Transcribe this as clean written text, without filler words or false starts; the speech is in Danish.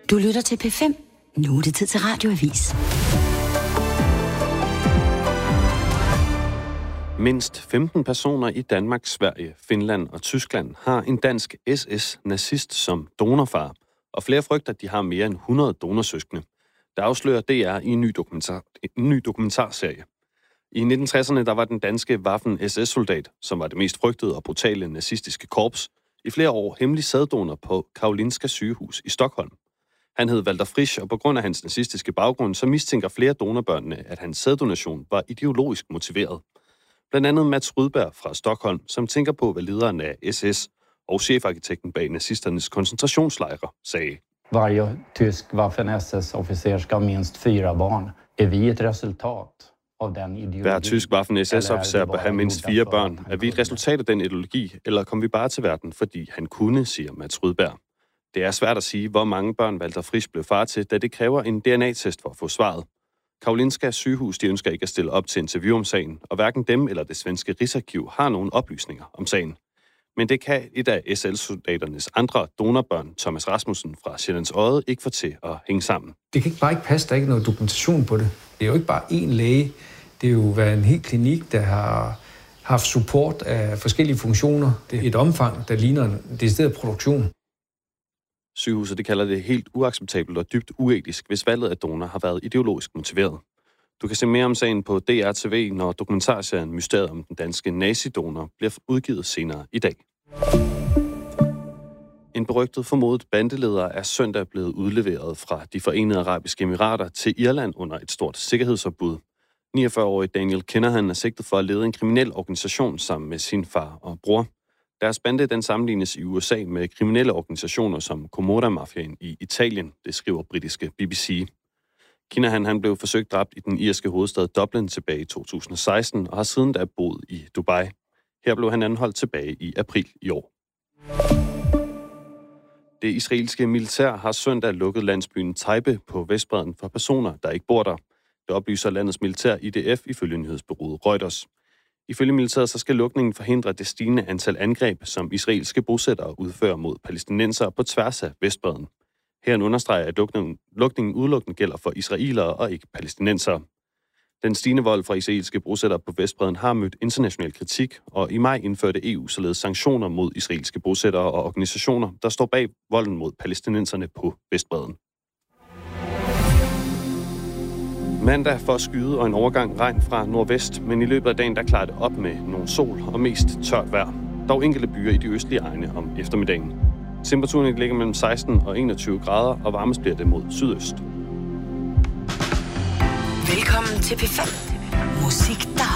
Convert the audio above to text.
Du lytter til P5. Nu er det tid til Radioavis. Mindst 15 personer i Danmark, Sverige, Finland og Tyskland har en dansk SS-nazist som donorfar, og flere frygter, at de har mere end 100 donorsøskende. Der afslører DR i en ny dokumentarserie. I 1960'erne der var den danske Waffen-SS-soldat, som var det mest frygtede og brutale nazistiske korps, i flere år hemmelig sæddonor på Karolinska sygehus i Stockholm. Han hed Walter Frisch, og på grund af hans nazistiske baggrund, så mistænker flere donorbørnene, at hans sæddonation var ideologisk motiveret. Blandt andet Mats Rydberg fra Stockholm, som tænker på, hvad lederen af SS og chefarkitekten bag nazisternes koncentrationslejre sagde. Varje tysk Waffen-SS-officer skal have mindst 4 barn. Er vi et resultat af den ideologi? Hver tysk Waffen-SS-officer bør have mindst 4 børn. Er vi et resultat af den ideologi, eller kom vi bare til verden, fordi han kunne, siger Mats Rydberg. Det er svært at sige, hvor mange børn Walter Frisch blev far til, da det kræver en DNA-test for at få svaret. Karolinska sygehus de ønsker ikke at stille op til interview om sagen, og hverken dem eller det svenske Rigsarkiv har nogen oplysninger om sagen. Men det kan et af SL-soldaternes andre donorbørn, Thomas Rasmussen fra Sjællands Odde, ikke få til at hænge sammen. Det kan bare ikke passe, der er ikke noget dokumentation på det. Det er jo ikke bare én læge. Det er jo været en hel klinik, der har haft support af forskellige funktioner. Det er et omfang, der ligner en decideret produktion. Sygehuset det kalder det helt uacceptabelt og dybt uetisk, hvis valget af donor har været ideologisk motiveret. Du kan se mere om sagen på DR-TV, når dokumentarserien Mysteriet om den danske nazidonor bliver udgivet senere i dag. En berygtet formodet bandeleder er søndag blevet udleveret fra de Forenede Arabiske Emirater til Irland under et stort sikkerhedsopbud. 49-årige Daniel Kinahan er sigtet for at lede en kriminel organisation sammen med sin far og bror. Deres bande den sammenlignes i USA med kriminelle organisationer som Comorra-mafiaen i Italien, det skriver britiske BBC. Kinahan han blev forsøgt dræbt i den irske hovedstad Dublin tilbage i 2016 og har siden da boet i Dubai. Her blev han anholdt tilbage i april i år. Det israelske militær har søndag lukket landsbyen Taibe på Vestbredden for personer, der ikke bor der. Det oplyser landets militær IDF ifølge nyhedsbureauet Reuters. Ifølge militæret så skal lukningen forhindre det stigende antal angreb, som israelske bosættere udfører mod palæstinensere på tværs af Vestbredden. Her understreger, at lukningen udelukkende gælder for israelere og ikke palæstinensere. Den stigende vold fra israelske bosættere på Vestbredden har mødt international kritik, og i maj indførte EU således sanktioner mod israelske bosættere og organisationer, der står bag volden mod palæstinenserne på Vestbredden. Mandag for skyde og en overgang regn fra nordvest, men i løbet af dagen der klarer det op med nogle sol og mest tørt vejr. Dog enkelte byer i de østlige egne om eftermiddagen. Temperaturen ligger mellem 16 og 21 grader, og varmest bliver det mod sydøst. Velkommen til P5. Musik, der